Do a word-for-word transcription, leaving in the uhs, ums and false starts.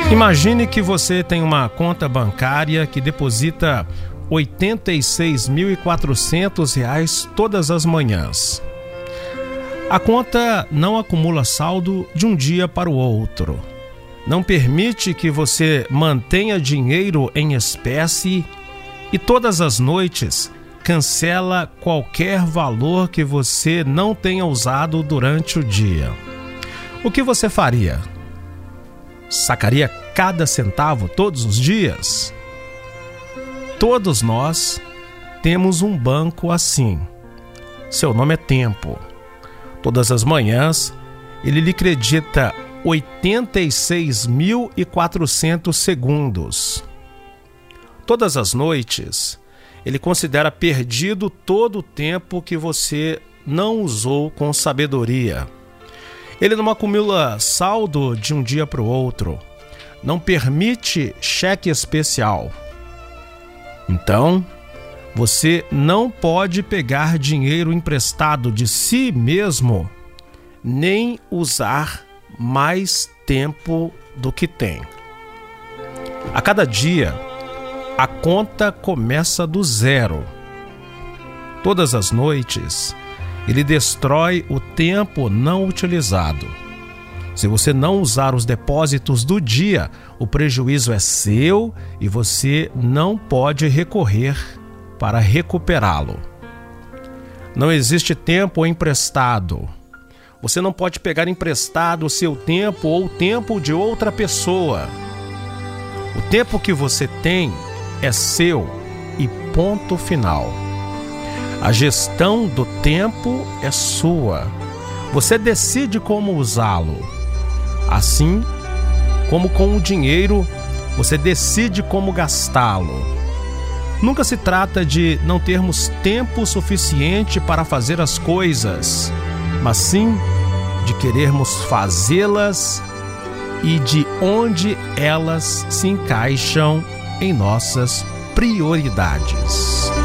Imagine que você tem uma conta bancária que deposita oitenta e seis mil e quatrocentos reais todas as manhãs. A conta não acumula saldo de um dia para o outro. Não permite que você mantenha dinheiro em espécie e todas as noites cancela qualquer valor que você não tenha usado durante o dia. O que você faria? Sacaria cada centavo todos os dias? Todos nós temos um banco assim. Seu nome é Tempo. Todas as manhãs, ele lhe acredita oitenta e seis mil e quatrocentos segundos. Todas as noites, ele considera perdido todo o tempo que você não usou com sabedoria. Ele não acumula saldo de um dia para o outro. Não permite cheque especial. Então, você não pode pegar dinheiro emprestado de si mesmo, nem usar mais tempo do que tem. A cada dia, a conta começa do zero. Todas as noites, ele destrói o tempo não utilizado. Se você não usar os depósitos do dia, o prejuízo é seu e você não pode recorrer para recuperá-lo. Não existe tempo emprestado. Você não pode pegar emprestado o seu tempo ou o tempo de outra pessoa. O tempo que você tem é seu e ponto final. A gestão do tempo é sua. Você decide como usá-lo. Assim como com o dinheiro, você decide como gastá-lo. Nunca se trata de não termos tempo suficiente para fazer as coisas, mas sim de querermos fazê-las e de onde elas se encaixam em nossas prioridades.